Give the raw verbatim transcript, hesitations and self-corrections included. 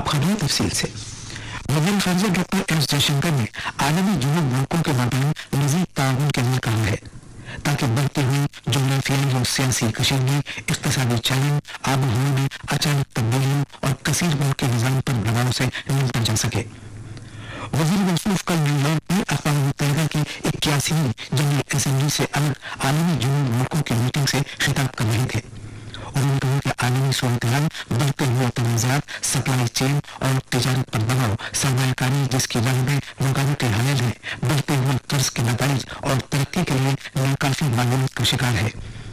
खबरें तफसील से। वजीर खारजा डॉक्टर एस जयशंकर ने आलमी जुनूब मुल्कों के माबैन मजीद ताउन के लिए कहा है ताकि बढ़ती हुई जोग्राफियाई और सियासी कशीदगी, इक्तिसादी चैलेंज, आब हवा में अचानक तब्दीलियों और कसीर मुल्क के निजाम पर दबाव से निपटा जा सके। वजीर मौसूफ कल न्यूयॉर्क में अक़वाम मुत्तहिदा की इक्यासीवीं जनरल असेंबली से अलग आलमी जुनूब मुल्कों की मीटिंग से खिताब कर रहे थे। उन्होंने कहा कि आलमी सूरत-ए-हाल, बढ़ते हुए तनाज़ात, सप्लाई चेन और तिजारत पर दबाव, सरमायाकारी जिसकी राह में रुकावटें हायल है, बढ़ते हुए कर्ज के नताइज और तरक्की के लिए नाकाफी मालूमात का शिकार है।